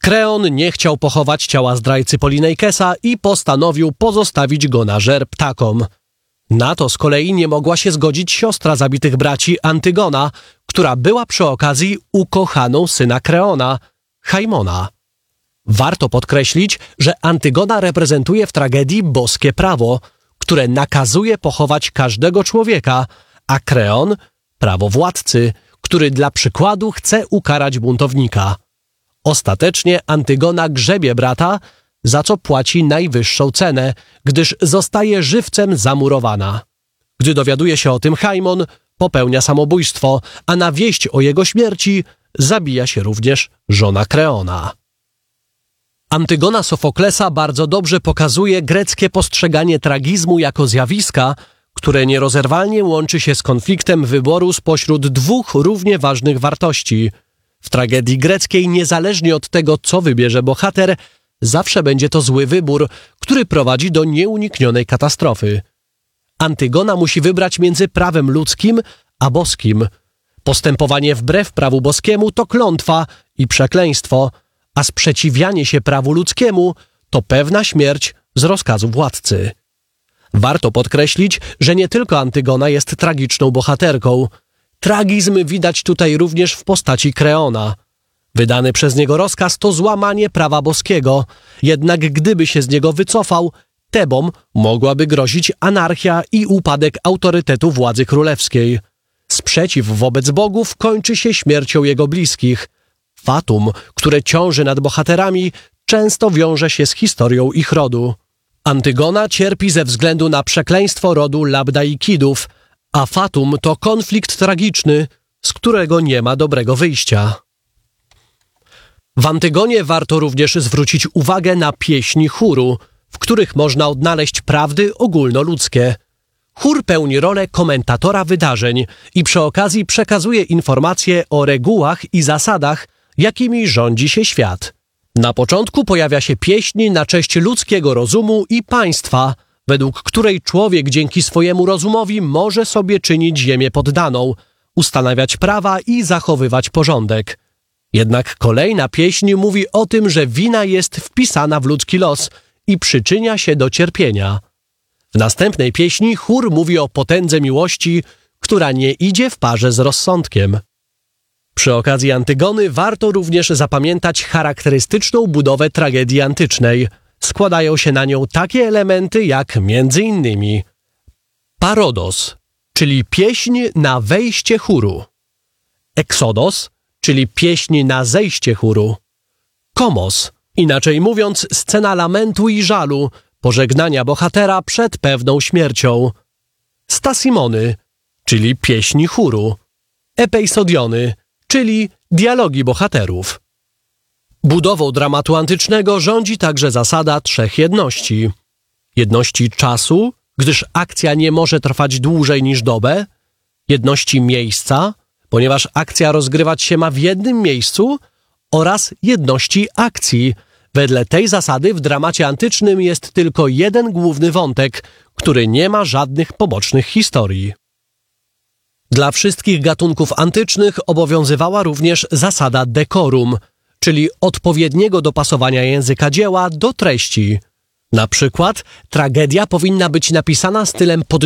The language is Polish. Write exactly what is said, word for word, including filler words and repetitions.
Kreon nie chciał pochować ciała zdrajcy Polinejkesa i postanowił pozostawić go na żer ptakom. Na to z kolei nie mogła się zgodzić siostra zabitych braci Antygona, która była przy okazji ukochaną syna Kreona, Haimona. Warto podkreślić, że Antygona reprezentuje w tragedii boskie prawo, które nakazuje pochować każdego człowieka, a Kreon prawo władcy, który dla przykładu chce ukarać buntownika. Ostatecznie Antygona grzebie brata, za co płaci najwyższą cenę, gdyż zostaje żywcem zamurowana. Gdy dowiaduje się o tym Haimon, popełnia samobójstwo, a na wieść o jego śmierci zabija się również żona Kreona. Antygona Sofoklesa bardzo dobrze pokazuje greckie postrzeganie tragizmu jako zjawiska, które nierozerwalnie łączy się z konfliktem wyboru spośród dwóch równie ważnych wartości. W tragedii greckiej, niezależnie od tego, co wybierze bohater, zawsze będzie to zły wybór, który prowadzi do nieuniknionej katastrofy. Antygona musi wybrać między prawem ludzkim a boskim. Postępowanie wbrew prawu boskiemu to klątwa i przekleństwo, a sprzeciwianie się prawu ludzkiemu to pewna śmierć z rozkazu władcy. Warto podkreślić, że nie tylko Antygona jest tragiczną bohaterką. Tragizm widać tutaj również w postaci Kreona. Wydany przez niego rozkaz to złamanie prawa boskiego, jednak gdyby się z niego wycofał, Tebom mogłaby grozić anarchia i upadek autorytetu władzy królewskiej. Sprzeciw wobec bogów kończy się śmiercią jego bliskich. Fatum, które ciąży nad bohaterami, często wiąże się z historią ich rodu. Antygona cierpi ze względu na przekleństwo rodu Labdaikidów, a Fatum to konflikt tragiczny, z którego nie ma dobrego wyjścia. W Antygonie warto również zwrócić uwagę na pieśni chóru, w których można odnaleźć prawdy ogólnoludzkie. Chór pełni rolę komentatora wydarzeń i przy okazji przekazuje informacje o regułach i zasadach, jakimi rządzi się świat. Na początku pojawia się pieśń na cześć ludzkiego rozumu i państwa, według której człowiek dzięki swojemu rozumowi może sobie czynić ziemię poddaną, ustanawiać prawa i zachowywać porządek. Jednak kolejna pieśń mówi o tym, że wina jest wpisana w ludzki los i przyczynia się do cierpienia. W następnej pieśni chór mówi o potędze miłości, która nie idzie w parze z rozsądkiem. Przy okazji Antygony warto również zapamiętać charakterystyczną budowę tragedii antycznej. Składają się na nią takie elementy jak między innymi parodos, czyli pieśń na wejście chóru, eksodos, czyli pieśń na zejście chóru, komos, inaczej mówiąc scena lamentu i żalu, pożegnania bohatera przed pewną śmiercią, stasimony, czyli pieśń chóru, epeisodiony, czyli dialogi bohaterów. Budową dramatu antycznego rządzi także zasada trzech jedności. Jedności czasu, gdyż akcja nie może trwać dłużej niż dobę, jedności miejsca, ponieważ akcja rozgrywać się ma w jednym miejscu, oraz jedności akcji. Wedle tej zasady w dramacie antycznym jest tylko jeden główny wątek, który nie ma żadnych pobocznych historii. Dla wszystkich gatunków antycznych obowiązywała również zasada decorum, czyli odpowiedniego dopasowania języka dzieła do treści. Na przykład tragedia powinna być napisana stylem pod